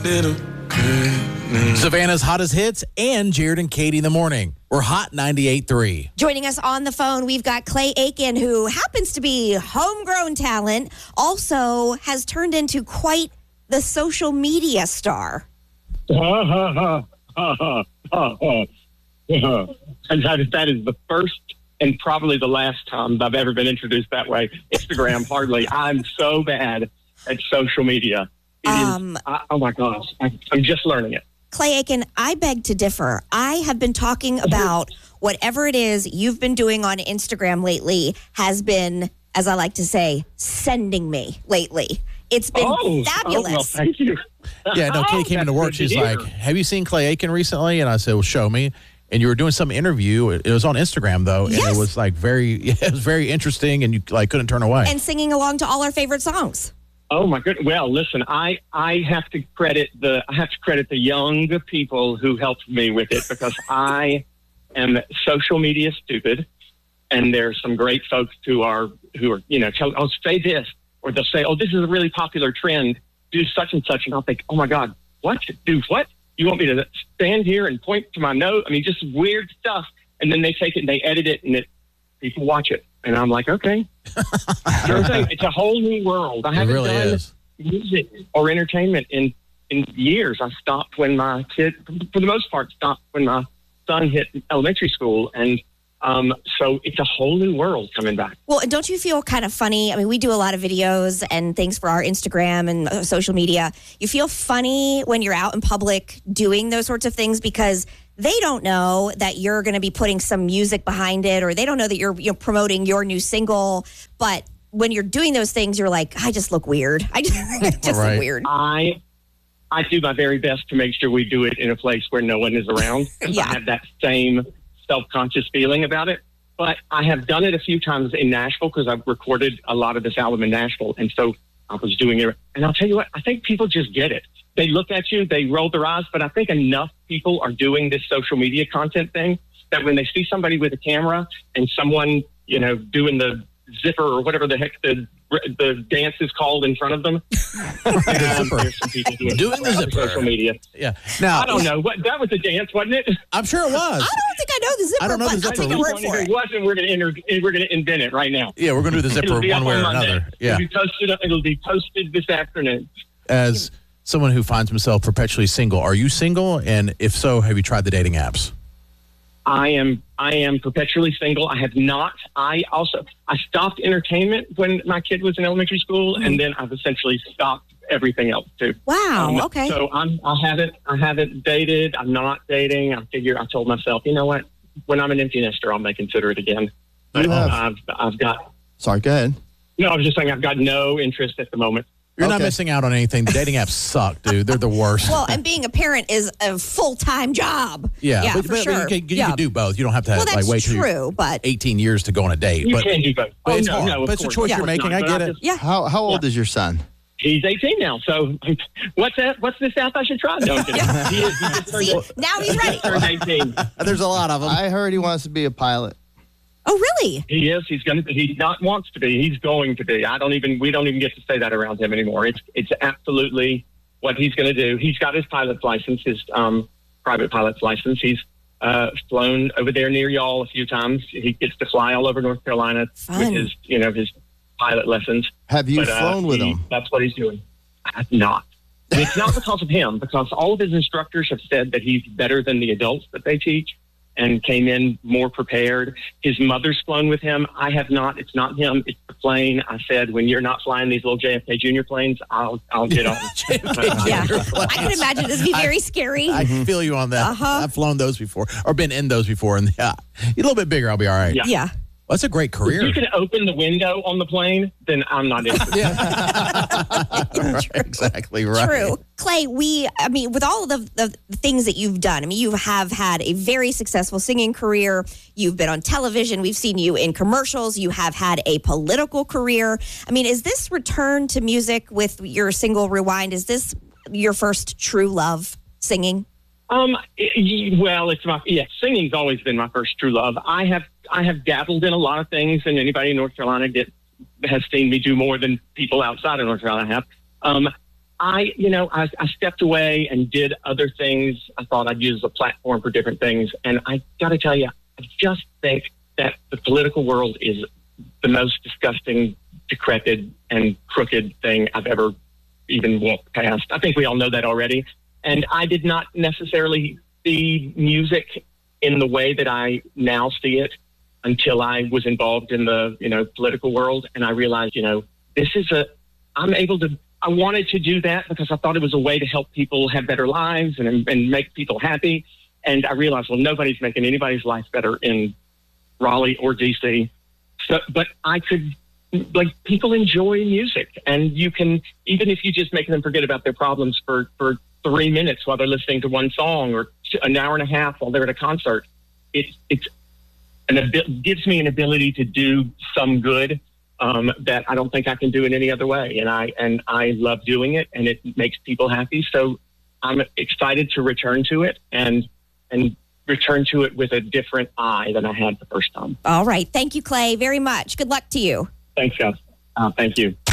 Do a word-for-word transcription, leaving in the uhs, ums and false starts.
little girl. Savannah's hottest hits and Jared and Katie in the morning. We're Hot ninety-eight point three. Joining us on the phone, we've got Clay Aiken, who happens to be homegrown talent, also has turned into quite the social media star. And that, that is the first and probably the last time I've ever been introduced that way. Instagram, hardly. I'm so bad at social media. It Um, is, I, oh my gosh, I, I'm just learning it. Clay Aiken, I beg to differ. I have been talking about whatever it is you've been doing on Instagram lately has been, as I like to say, sending me lately. It's been oh, fabulous. Oh, well, thank you. Yeah, no, Katie came into work. She's like, have you seen Clay Aiken recently? And I said, well, show me. And you were doing some interview. It was on Instagram, though. And Yes. it was like very, it was very interesting. And you like couldn't turn away. And singing along to all our favorite songs. Oh my goodness! Well, listen, I, I have to credit the I have to credit the young people who helped me with it because I am social media stupid, and there's some great folks who are who are you know tell oh say this or they'll say oh this is a really popular trend, do such and such, and I'll think oh my god what do what you want me to stand here and point to my nose? I mean just weird stuff, and then they take it and they edit it and it people watch it. And I'm like, okay, sure thing. It's a whole new world. I It haven't really done is. music or entertainment in, in years. I stopped when my kid, for the most part, stopped when my son hit elementary school. And um, so it's a whole new world coming back. Well, and don't you feel kind of funny? I mean, we do a lot of videos and things for our Instagram and uh, social media. You feel funny when you're out in public doing those sorts of things because they don't know that you're going to be putting some music behind it, or they don't know that you're, you're promoting your new single. But when you're doing those things, you're like, I just look weird. I just, I just Right. look weird. I I do my very best to make sure we do it in a place where no one is around. Yeah. I have that same self-conscious feeling about it. But I have done it a few times in Nashville because I've recorded a lot of this album in Nashville. And so I was doing it. And I'll tell you what, I think people just get it. They look at you, they roll their eyes, but I think enough people are doing this social media content thing that when they see somebody with a camera and someone, you know, doing the zipper or whatever the heck the the dance is called in front of them, um, there's some people doing, Doing the on zipper. social media. Yeah. Now, I don't know. What that was a dance, wasn't it? I'm sure it was. I don't think I know the zipper, I don't know the but I'll zipper. take your word If for it it. wasn't, we're going to enter, we're going to invent it right now. Yeah, we're going to do the zipper It'll be one up way or on Monday. another. Yeah. It'll be posted. It'll be posted this afternoon. As someone who finds himself perpetually single, are you single? And if so, have you tried the dating apps? I am I am perpetually single. I have not. I also I stopped entertainment when my kid was in elementary school, Mm-hmm. and then I've essentially stopped everything else too. Wow. Um, Okay. So I'm I haven't I haven't dated. I'm not dating. I figure I told myself, you know what? When I'm an empty nester, I may consider it again. But You have- I've I've got Sorry, go ahead. no. I was just saying I've got no interest at the moment. You're not Okay. missing out on anything. The dating apps suck, dude. They're the worst. Well, and being a parent is a full-time job. yeah, yeah but, for but sure. you, can, you yeah. can do both. You don't have to Well, like that's wait till you're true, but eighteen years to go on a date. You but can do both. but oh, it's no, hard. no, of But it's a course. choice Of you're course making. not. I But get it. just- yeah. How how old is your son? He's eighteen now. So what's that? What's this app I should try? No, I'm kidding. He is. He just turned, See, now he's ready. turned eighteen. There's a lot of them. I heard he wants to be a pilot. Oh, really? He is. He's going to. He not wants to be. He's going to be. I don't even. We don't even get to say that around him anymore. It's. It's absolutely what he's going to do. He's got his pilot's license, his um, private pilot's license. He's uh, flown over there near y'all a few times. He gets to fly all over North Carolina Fun. with his, you know, his pilot lessons. Have you But, uh, flown with he- him? That's what he's doing. I have not. It's not because of him, because all of his instructors have said that he's better than the adults that they teach and came in more prepared. His mother's flown with him. I have not. It's not him. It's the plane. I said, when you're not flying these little J F K Junior planes, I'll I'll get on. Yeah. I can imagine this be very scary. I feel you on that. Uh-huh. I've flown those before or been in those before. And yeah, a little bit bigger, I'll be all right. Yeah. yeah. Well, that's a great If career. you can open the window on the plane, then I'm not interested. Right, exactly right. True. Clay, we, I mean, with all of the, the things that you've done, I mean, you have had a very successful singing career. You've been on television. We've seen you in commercials. You have had a political career. I mean, is this return to music with your single Rewind? Is this your first true love, singing? Um, it- well, it's my, yeah, singing's always been my first true love. I have, I have dabbled in a lot of things, and anybody in North Carolina get, has seen me do more than people outside of North Carolina have. Um, I, you know, I, I stepped away and did other things. I thought I'd use the platform for different things. And I got to tell you, I just think that the political world is the most disgusting, decrepit, and crooked thing I've ever even walked past. I think we all know that already. And I did not necessarily see music in the way that I now see it until I was involved in the, you know, political world. And I realized, you know, this is a, I'm able to, I wanted to do that because I thought it was a way to help people have better lives and, and make people happy. And I realized, well, nobody's making anybody's life better in Raleigh or D C. So, but I could, like, people enjoy music, and you can, even if you just make them forget about their problems for, for three minutes while they're listening to one song, or an hour and a half while they're at a concert, it, it's an abi- gives me an ability to do some good um, that I don't think I can do in any other way. And I, and I love doing it, and it makes people happy. So I'm excited to return to it and, and return to it with a different eye than I had the first time. All right. Thank you, Clay, very much. Good luck to you. Thanks, guys. Uh, thank you.